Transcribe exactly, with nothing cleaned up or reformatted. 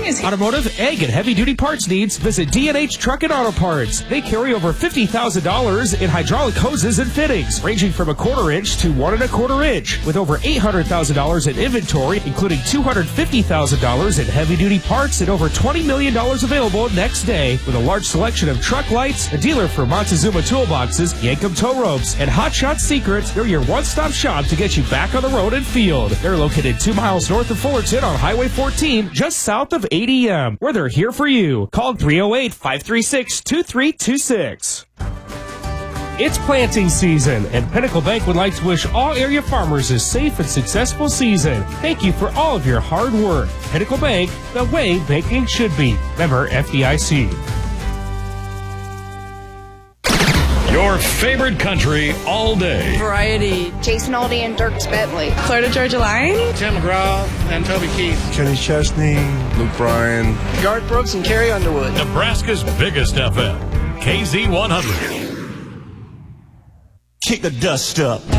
crazy. Automotive, ag, and heavy-duty parts needs, visit D and H Truck and Auto Parts. They carry over fifty thousand dollars in hydraulic hoses and fittings, ranging from a quarter inch to one and a quarter inch, with over eight hundred thousand dollars in inventory, including two hundred fifty thousand dollars in heavy-duty parts and over twenty million dollars available next day, with a large selection of truck lights, a dealer for Montezuma toolboxes, Yankum tow ropes, and Hot Shot Secrets. They're your one-stop shop to get you back on the road and field. They're located two miles north of Fullerton on Highway fourteen, just south of A D M, where they're here for you. Call three oh eight, five three six, two three two six. It's planting season, and Pinnacle Bank would like to wish all area farmers a safe and successful season. Thank you for all of your hard work. Pinnacle Bank, the way banking should be. Member F D I C. Your favorite country all day. Variety. Jason Aldean and Dierks Bentley. Florida Georgia Line. Tim McGraw and Toby Keith. Kenny Chesney. Luke Bryan. Garth Brooks and Carrie Underwood. Nebraska's biggest F M. K Z one hundred. Kick the dust up.